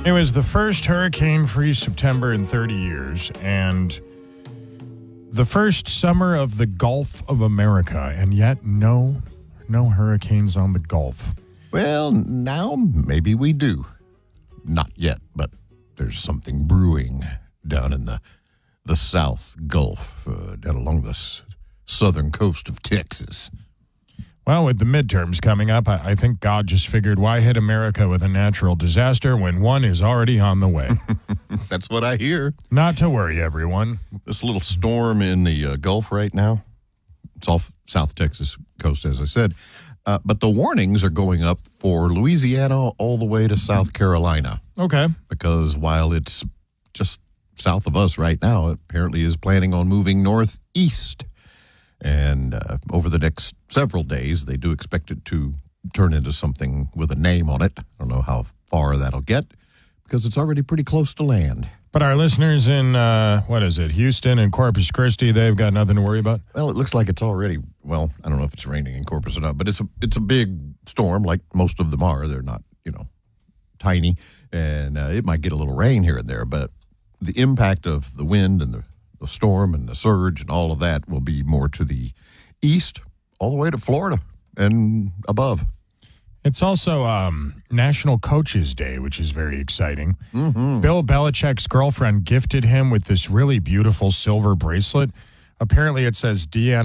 It was the first hurricane-free September in 30 years, and the first summer of the Gulf of America, and yet no hurricanes on the Gulf. Well, now maybe we do. Not yet, but there's something brewing down in the South Gulf, down along the southern coast of Texas. Well, with the midterms coming up, I think God just figured, why hit America with a natural disaster when one is already on the way? That's what I hear. Not to worry, everyone. This little storm in the Gulf right now, it's off South Texas coast, as I said. But the warnings are going up for Louisiana all the way to South Carolina. Okay. Because while it's just south of us right now, it apparently is planning on moving northeast. And over the next several days, they do expect it to turn into something with a name on it. I don't know how far that'll get because it's already pretty close to land. But our listeners in, Houston and Corpus Christi, they've got nothing to worry about? Well, it looks like it's already, I don't know if it's raining in Corpus or not, but it's a big storm like most of them are. They're not, tiny, and it might get a little rain here and there, but the impact of the wind and the storm and the surge and all of that will be more to the east, all the way to Florida and above. It's also National Coaches Day, which is very exciting. Mm-hmm. Bill Belichick's girlfriend gifted him with this really beautiful silver bracelet. Apparently it says Deanna